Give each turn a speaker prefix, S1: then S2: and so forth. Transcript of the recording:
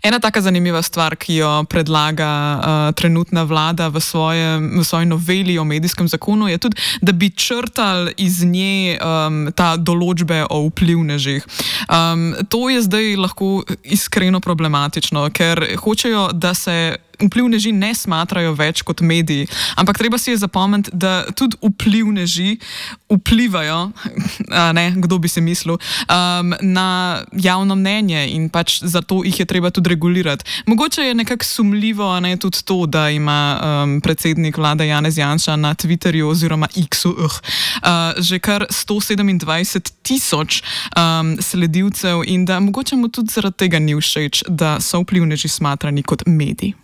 S1: Ena taka zanimiva stvar, ki jo predlaga trenutna vlada v svoji noveli o medijskem zakonu, je tudi, da bi črtali iz nje ta določbe o vplivnežih. To je zdaj lahko iskreno problematično, ker hočejo, da se vplivneži ne smatrajo več kot mediji, ampak treba si je zapomniti, da tudi vplivneži vplivajo, kdo bi si mislil, na javno mnenje in pač zato jih je treba tudi regulirati. Mogoče je nekako sumljivo, tudi to, da ima predsednik vlade Janez Janša na Twitterju oziroma X-u že kar 127,000 sledilcev in da mogoče mu tudi zaradi tega ni všeč, da so vplivneži smatrani kot mediji.